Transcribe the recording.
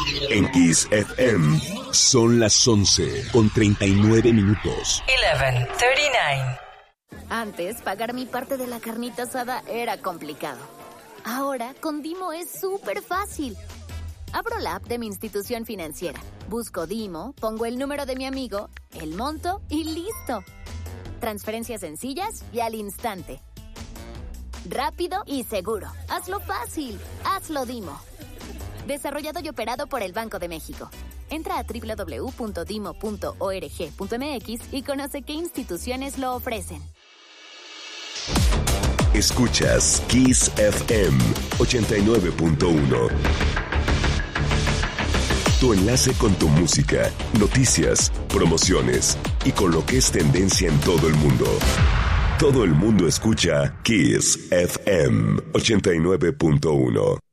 En Kiss FM son las 11:39. 11:39. Antes, pagar mi parte de la carnita asada era complicado. Ahora, con Dimo es súper fácil. Abro la app de mi institución financiera, busco Dimo, pongo el número de mi amigo, el monto y listo. Transferencias sencillas y al instante. Rápido y seguro. Hazlo fácil. Hazlo Dimo. Desarrollado y operado por el Banco de México. Entra a www.dimo.org.mx y conoce qué instituciones lo ofrecen. Escuchas Kiss FM 89.1. Tu enlace con tu música, noticias, promociones y con lo que es tendencia en todo el mundo. Todo el mundo escucha Kiss FM 89.1.